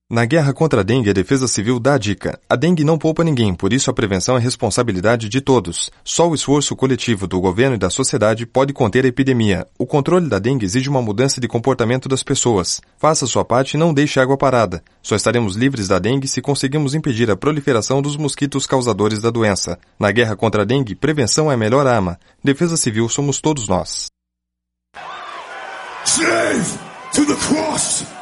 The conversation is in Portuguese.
Na guerra contra a dengue, a Defesa Civil dá a dica. A dengue não poupa ninguém, por isso a prevenção é responsabilidade de todos. Só o esforço coletivo do governo e da sociedade pode conter a epidemia. O controle da dengue exige uma mudança de comportamento das pessoas. Faça sua parte e não deixe água parada. Só estaremos livres da dengue se conseguirmos impedir a proliferação dos mosquitos causadores da doença. Na guerra contra a dengue, prevenção é a melhor arma. Defesa Civil somos todos nós. Slave to the cross!